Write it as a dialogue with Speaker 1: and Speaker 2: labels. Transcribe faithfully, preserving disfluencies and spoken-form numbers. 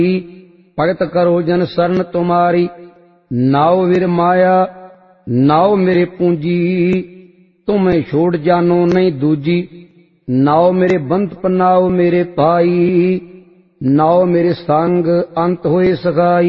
Speaker 1: भगत करो जन शरण तुम्हारी। नाओ वीर माया नाओ मेरे पूंजी, तुम्हें छोड़ जानो नहीं दूजी। नाओ मेरे बंध पनाओ मेरे भाई, नाओ मेरे संग अंत होए सगाई।